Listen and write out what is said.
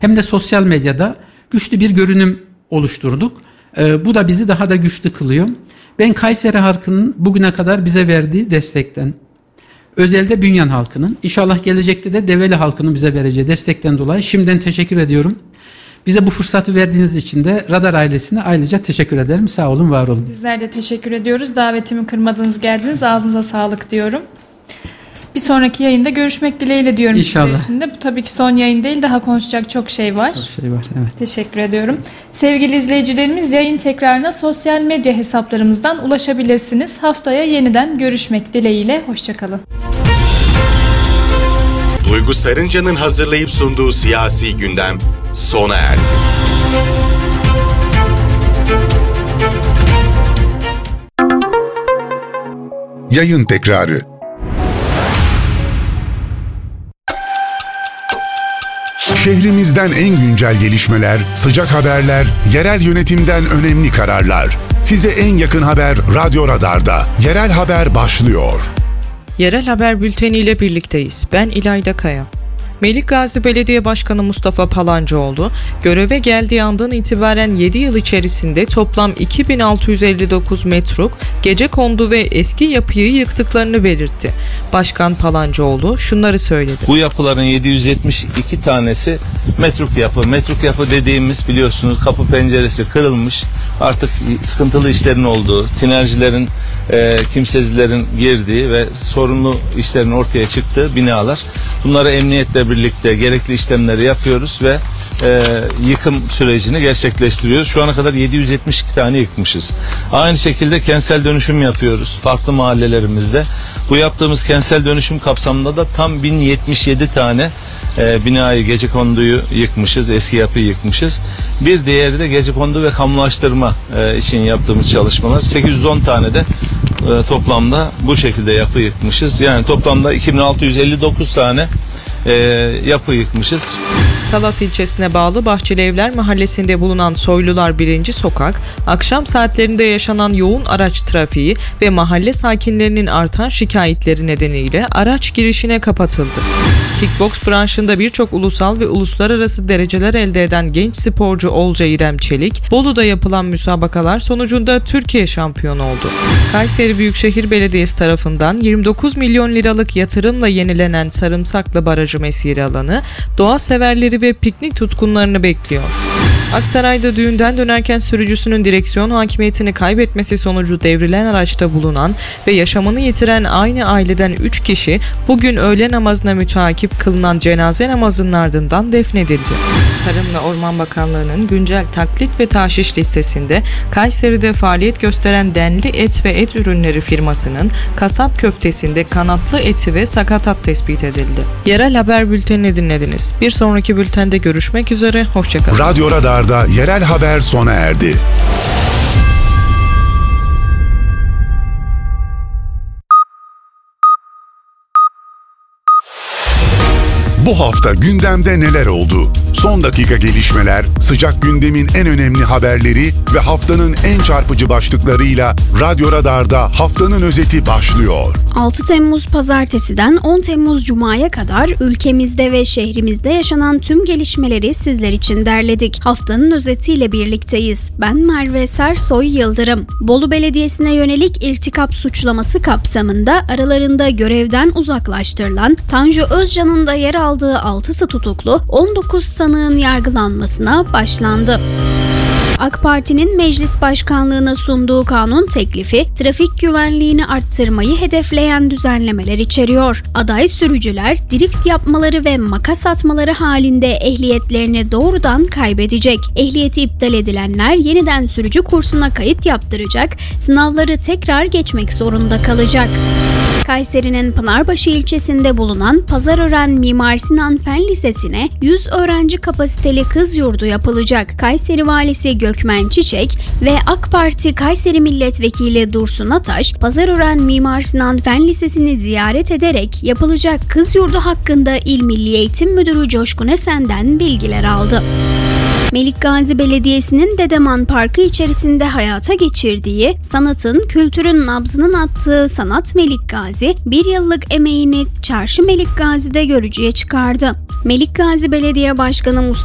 hem de sosyal medyada güçlü bir görünüm oluşturduk. Bu da bizi daha da güçlü kılıyor. Ben Kayseri halkının bugüne kadar bize verdiği destekten, özellikle Bünyan halkının, inşallah gelecekte de Develi halkının bize vereceği destekten dolayı şimdiden teşekkür ediyorum. Bize bu fırsatı verdiğiniz için de Radar ailesine ayrıca teşekkür ederim. Sağ olun, var olun. Bizler de teşekkür ediyoruz. Davetimi kırmadınız, geldiniz. Ağzınıza sağlık diyorum. Bir sonraki yayında görüşmek dileğiyle diyorum. İnşallah. Sizler için de. Bu tabii ki son yayın değil. Daha konuşacak çok şey var. Çok şey var, evet. Teşekkür ediyorum. Sevgili izleyicilerimiz, yayın tekrarına sosyal medya hesaplarımızdan ulaşabilirsiniz. Haftaya yeniden görüşmek dileğiyle. Hoşçakalın. Duygu Sarınca'nın hazırlayıp sunduğu siyasi gündem sona erdi. Yayın tekrarı. Şehrimizden en güncel gelişmeler, sıcak haberler, yerel yönetimden önemli kararlar. Size en yakın haber Radyo Radar'da. Yerel haber başlıyor. Yerel Haber Bülteni ile birlikteyiz. Ben İlayda Kaya. Melikgazi Belediye Başkanı Mustafa Palancıoğlu, göreve geldiği andan itibaren 7 yıl içerisinde toplam 2659 metruk gecekondu ve eski yapıyı yıktıklarını belirtti. Başkan Palancıoğlu şunları söyledi. Bu yapıların 772 tanesi metruk yapı. Metruk yapı dediğimiz, biliyorsunuz, kapı penceresi kırılmış, artık sıkıntılı işlerin olduğu, tinercilerin, kimsezlerin girdiği ve sorunlu işlerin ortaya çıktığı binalar. Bunları emniyetle birlikte gerekli işlemleri yapıyoruz ve yıkım sürecini gerçekleştiriyoruz. Şu ana kadar 772 tane yıkmışız. Aynı şekilde kentsel dönüşüm yapıyoruz farklı mahallelerimizde. Bu yaptığımız kentsel dönüşüm kapsamında da tam 1077 tane binayı, gecekonduyu yıkmışız, eski yapıyı yıkmışız. Bir diğeri de gecekondu ve kamulaştırma için yaptığımız çalışmalar. 810 tane de toplamda bu şekilde yapı yıkmışız. Yani toplamda 2659 tane yapı yıkmışız. Talas ilçesine bağlı Bahçelievler mahallesinde bulunan Soylular 1. Sokak, akşam saatlerinde yaşanan yoğun araç trafiği ve mahalle sakinlerinin artan şikayetleri nedeniyle araç girişine kapatıldı. Kickboks branşında birçok ulusal ve uluslararası dereceler elde eden genç sporcu Olca İrem Çelik, Bolu'da yapılan müsabakalar sonucunda Türkiye şampiyonu oldu. Kayseri Büyükşehir Belediyesi tarafından 29 milyon liralık yatırımla yenilenen Sarımsaklı Barajı mesire alanı, doğa severleri ve piknik tutkunlarını bekliyor. Aksaray'da düğünden dönerken sürücüsünün direksiyon hakimiyetini kaybetmesi sonucu devrilen araçta bulunan ve yaşamını yitiren aynı aileden 3 kişi bugün öğle namazına müteakip kılınan cenaze namazının ardından defnedildi. Tarım ve Orman Bakanlığı'nın güncel taklit ve tahşiş listesinde Kayseri'de faaliyet gösteren Denli Et ve Et Ürünleri firmasının kasap köftesinde kanatlı eti ve sakatat tespit edildi. Yerel Haber Bülteni'ni dinlediniz. Bir sonraki bültende görüşmek üzere, hoşçakalın. Radyo Radar'da yerel haber sona erdi. Bu hafta gündemde neler oldu? Son dakika gelişmeler, sıcak gündemin en önemli haberleri ve haftanın en çarpıcı başlıklarıyla Radyo Radar'da haftanın özeti başlıyor. 6 Temmuz Pazartesi'den 10 Temmuz Cuma'ya kadar ülkemizde ve şehrimizde yaşanan tüm gelişmeleri sizler için derledik. Haftanın özetiyle birlikteyiz. Ben Merve Sersoy Yıldırım. Bolu Belediyesi'ne yönelik irtikap suçlaması kapsamında aralarında görevden uzaklaştırılan Tanju Özcan'ın da yer aldığı 6'sı tutuklu, 19 sanığın yargılanmasına başlandı. AK Parti'nin meclis başkanlığına sunduğu kanun teklifi, trafik güvenliğini arttırmayı hedefleyen düzenlemeler içeriyor. Aday sürücüler, drift yapmaları ve makas atmaları halinde ehliyetlerini doğrudan kaybedecek. Ehliyeti iptal edilenler yeniden sürücü kursuna kayıt yaptıracak, sınavları tekrar geçmek zorunda kalacak. Kayseri'nin Pınarbaşı ilçesinde bulunan Pazarören Mimar Sinan Fen Lisesi'ne 100 öğrenci kapasiteli kız yurdu yapılacak. Kayseri Valisi Gökmen Çiçek ve AK Parti Kayseri Milletvekili Dursun Ataş, Pazarören Mimar Sinan Fen Lisesi'ni ziyaret ederek yapılacak kız yurdu hakkında İl Milli Eğitim Müdürü Coşkun Esen'den bilgiler aldı. Melikgazi Belediyesi'nin Dedeman Parkı içerisinde hayata geçirdiği, sanatın, kültürün nabzının attığı Sanat Melikgazi, bir yıllık emeğini Çarşı Melikgazi'de görücüye çıkardı. Melikgazi Belediye Başkanı Mustafa